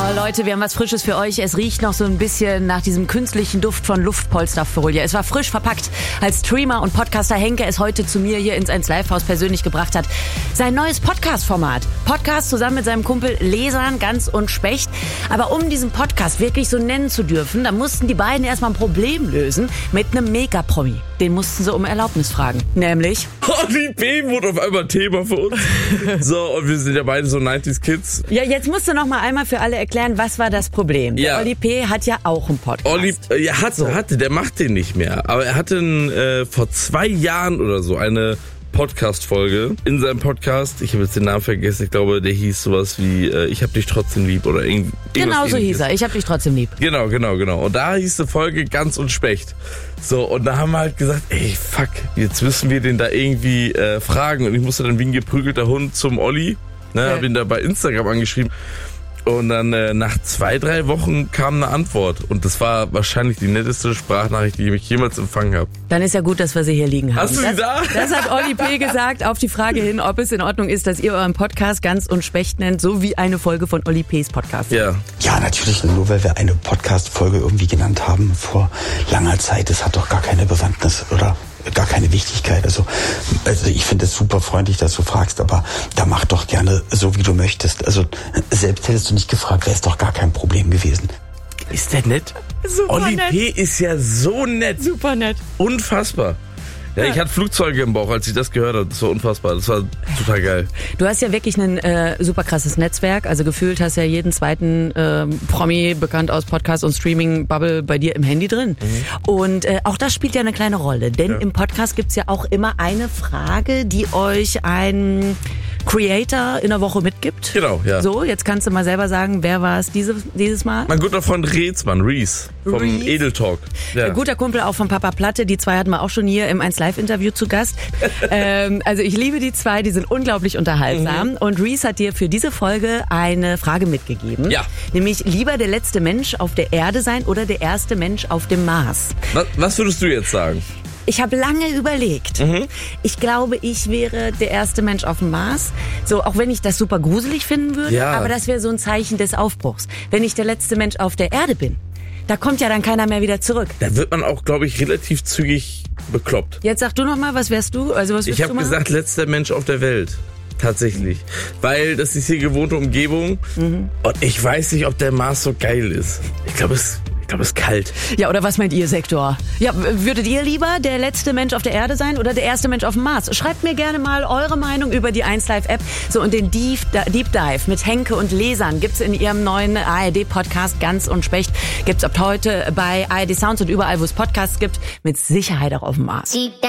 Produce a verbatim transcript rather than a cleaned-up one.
Oh Leute, wir haben was Frisches für euch. Es riecht noch so ein bisschen nach diesem künstlichen Duft von Luftpolsterfolie. Es war frisch verpackt, als Streamer und Podcaster Henke es heute zu mir hier ins eins Live Haus persönlich gebracht hat. Sein neues Podcast-Format. Podcast zusammen mit seinem Kumpel Lesan, Ganz und Specht. Aber um diesen Podcast wirklich so nennen zu dürfen, da mussten die beiden erstmal ein Problem lösen mit einem Mega-Promi. Den mussten sie um Erlaubnis fragen. Nämlich... Oli P. wurde auf einmal Thema für uns. So, und wir sind ja beide so neunziger Kids. Ja, jetzt musst du noch mal einmal für alle erklären, was war das Problem? Ja. Der Oli P. hat ja auch einen Podcast. Oli, ja, hatte, so. hatte, der macht den nicht mehr. Aber er hatte äh, vor zwei Jahren oder so eine Podcast-Folge in seinem Podcast. Ich habe jetzt den Namen vergessen. Ich glaube, der hieß sowas wie äh, Ich hab dich trotzdem lieb oder irgend, irgendwas Genau so ähnliches. hieß er. Ich hab dich trotzdem lieb. Genau, genau, genau. Und da hieß die Folge Ganz und Specht. So, und da haben wir halt gesagt, ey, fuck, jetzt müssen wir den da irgendwie äh, fragen. Und ich musste dann wie ein geprügelter Hund zum Olli. Ne, Ja. hab ihn da bei Instagram angeschrieben. Und dann äh, nach zwei, drei Wochen kam eine Antwort. Und das war wahrscheinlich die netteste Sprachnachricht, die ich jemals empfangen habe. Dann ist ja gut, dass wir sie hier liegen haben. Hast du sie das, da? Das hat Oli P. gesagt auf die Frage hin, ob es in Ordnung ist, dass ihr euren Podcast Ganz und Specht nennt, so wie eine Folge von Oli P.'s Podcast. Ja. Ja, natürlich, nur weil wir eine Podcast-Folge irgendwie genannt haben vor langer Zeit. Das hat doch gar keine Bewandtnis oder gar keine Wichtigkeit. Also, also ich finde es super freundlich, dass du fragst, aber da mach doch gerne so, wie du möchtest. Also selbst hättest du nicht gefragt, wäre es doch gar kein Problem gewesen. Ist der nett? Super Oli nett. P. ist ja so nett. Super nett. Unfassbar. Ja, ich hatte Flugzeuge im Bauch, als ich das gehört habe. Das war unfassbar. Das war total geil. Du hast ja wirklich ein äh, super krasses Netzwerk. Also gefühlt hast ja jeden zweiten äh, Promi, bekannt aus Podcast und Streaming-Bubble, bei dir im Handy drin. Mhm. Und äh, auch das spielt ja eine kleine Rolle. Denn Ja. im Podcast gibt's ja auch immer eine Frage, die euch ein Creator in der Woche mitgibt. Genau, ja. So, jetzt kannst du mal selber sagen, wer war es dieses, dieses Mal? Mein guter Freund Reetzmann, Reese, vom Reese? Edel Talk. Ja. Ein guter Kumpel auch von Papa Platte. Die zwei hatten wir auch schon hier im eins Live Interview zu Gast. ähm, also ich liebe die zwei, die sind unglaublich unterhaltsam. Mhm. Und Reese hat dir für diese Folge eine Frage mitgegeben. Ja. Nämlich lieber der letzte Mensch auf der Erde sein oder der erste Mensch auf dem Mars. Was, was würdest du jetzt sagen? Ich habe lange überlegt. Mhm. Ich glaube, ich wäre der erste Mensch auf dem Mars. So, auch wenn ich das super gruselig finden würde. Ja. Aber das wäre so ein Zeichen des Aufbruchs. Wenn ich der letzte Mensch auf der Erde bin, da kommt ja dann keiner mehr wieder zurück. Da wird man auch, glaube ich, relativ zügig bekloppt. Jetzt sag du noch mal, was wärst du? Also was Ich würdest habe du machen? gesagt, letzter Mensch auf der Welt. Tatsächlich. Weil das ist hier gewohnte Umgebung. Mhm. Und ich weiß nicht, ob der Mars so geil ist. Ich glaube, es, ich glaube, es ist kalt. Ja, oder was meint ihr, Sektor? Ja, w- würdet ihr lieber der letzte Mensch auf der Erde sein oder der erste Mensch auf dem Mars? Schreibt mir gerne mal eure Meinung über die eins Live App. So, und den Deep, Deep Dive mit Henke und Lesan gibt's in ihrem neuen A R D-Podcast Ganz und Specht. Gibt's ab heute bei A R D Sounds und überall, wo es Podcasts gibt. Mit Sicherheit auch auf dem Mars.